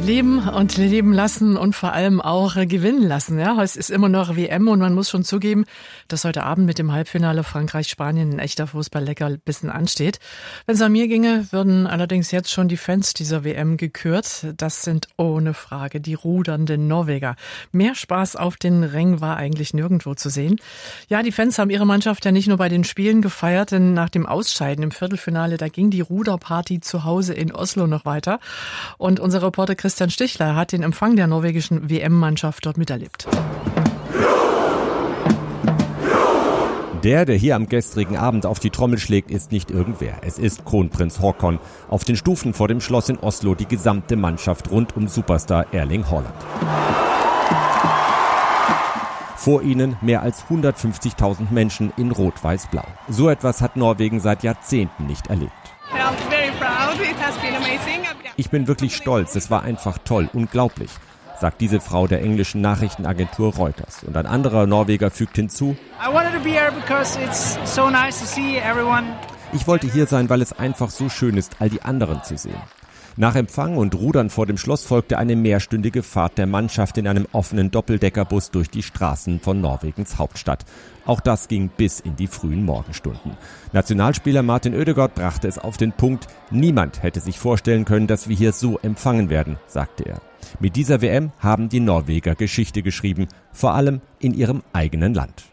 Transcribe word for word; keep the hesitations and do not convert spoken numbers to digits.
Leben und leben lassen und vor allem auch äh, gewinnen lassen. Ja, es ist immer noch W M und man muss schon zugeben, dass heute Abend mit dem Halbfinale Frankreich-Spanien ein echter Fußball-Leckerbissen ansteht. Wenn es an mir ginge, würden allerdings jetzt schon die Fans dieser W M gekürt. Das sind ohne Frage die rudernden Norweger. Mehr Spaß auf den Rängen war eigentlich nirgendwo zu sehen. Ja, die Fans haben ihre Mannschaft ja nicht nur bei den Spielen gefeiert, denn nach dem Ausscheiden im Viertelfinale, da ging die Ruderparty zu Hause in Oslo noch weiter. Und unser Reporter Christian Christian Stichler hat den Empfang der norwegischen W M-Mannschaft dort miterlebt. Der, der hier am gestrigen Abend auf die Trommel schlägt, ist nicht irgendwer. Es ist Kronprinz Haakon. Auf den Stufen vor dem Schloss in Oslo die gesamte Mannschaft rund um Superstar Erling Haaland. Vor ihnen mehr als hundertfünfzigtausend Menschen in Rot-Weiß-Blau. So etwas hat Norwegen seit Jahrzehnten nicht erlebt. Ich bin wirklich stolz, es war einfach toll, unglaublich, sagt diese Frau der englischen Nachrichtenagentur Reuters. Und ein anderer Norweger fügt hinzu: Ich wollte hier sein, weil es einfach so schön ist, all die anderen zu sehen. Nach Empfang und Rudern vor dem Schloss folgte eine mehrstündige Fahrt der Mannschaft in einem offenen Doppeldeckerbus durch die Straßen von Norwegens Hauptstadt. Auch das ging bis in die frühen Morgenstunden. Nationalspieler Martin Ødegaard brachte es auf den Punkt: Niemand hätte sich vorstellen können, dass wir hier so empfangen werden, sagte er. Mit dieser W M haben die Norweger Geschichte geschrieben, vor allem in ihrem eigenen Land.